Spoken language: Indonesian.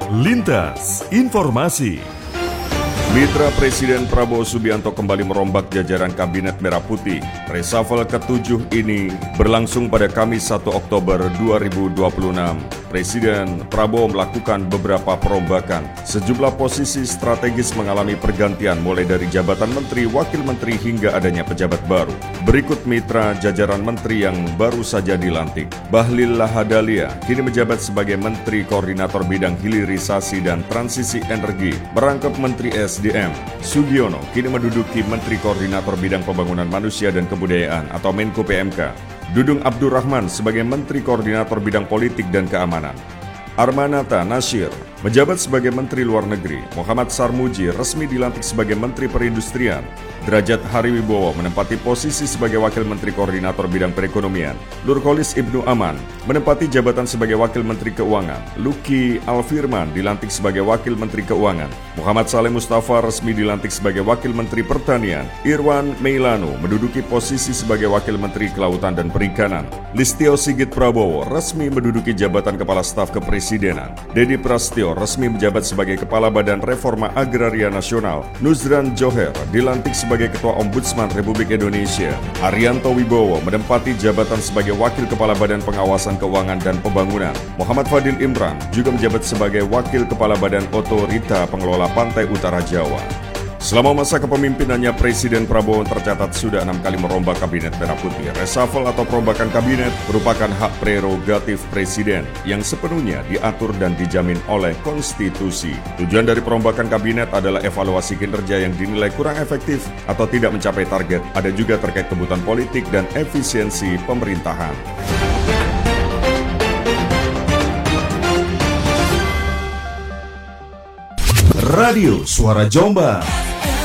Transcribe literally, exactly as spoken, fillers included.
Lintas Informasi. Mitra Presiden Prabowo Subianto kembali merombak jajaran Kabinet Merah Putih. Reshuffle ketujuh ini berlangsung pada Kamis satu Oktober dua ribu dua puluh enam. Presiden Prabowo melakukan beberapa perombakan. Sejumlah posisi strategis mengalami pergantian mulai dari jabatan menteri, wakil menteri hingga adanya pejabat baru. Berikut mitra jajaran menteri yang baru saja dilantik. Bahlil Lahadalia kini menjabat sebagai Menteri Koordinator Bidang Hilirisasi dan Transisi Energi, merangkap Menteri S D M. Sugiono kini menduduki Menteri Koordinator Bidang Pembangunan Manusia dan Kebudayaan atau Menko P M K. Dudung Abdurrahman sebagai Menteri Koordinator Bidang Politik dan Keamanan. Armanata Nasir menjabat sebagai Menteri Luar Negeri. Muhammad Sarmuji resmi dilantik sebagai Menteri Perindustrian. Derajat Hariwibowo menempati posisi sebagai Wakil Menteri Koordinator Bidang Perekonomian. Nurholis Ibnu Aman menempati jabatan sebagai Wakil Menteri Keuangan. Luki Alfirman dilantik sebagai Wakil Menteri Keuangan. Muhammad Saleh Mustafa resmi dilantik sebagai Wakil Menteri Pertanian. Irwan Meilano menduduki posisi sebagai Wakil Menteri Kelautan dan Perikanan. Listio Sigit Prabowo resmi menduduki jabatan Kepala Staf Kepresidenan. Dedi Prasetyo resmi menjabat sebagai Kepala Badan Reforma Agraria Nasional. Nuzran Joher dilantik sebagai Ketua Ombudsman Republik Indonesia. Arianto Wibowo menempati jabatan sebagai Wakil Kepala Badan Pengawasan Keuangan dan Pembangunan. Muhammad Fadil Imran juga menjabat sebagai Wakil Kepala Badan Otorita Pengelola Pantai Utara Jawa. Selama masa kepemimpinannya, Presiden Prabowo tercatat sudah enam kali merombak Kabinet Merah Putih. Reshuffle atau perombakan kabinet merupakan hak prerogatif Presiden yang sepenuhnya diatur dan dijamin oleh konstitusi. Tujuan dari perombakan kabinet adalah evaluasi kinerja yang dinilai kurang efektif atau tidak mencapai target. Ada juga terkait kebutuhan politik dan efisiensi pemerintahan. Radio Suara Jombang.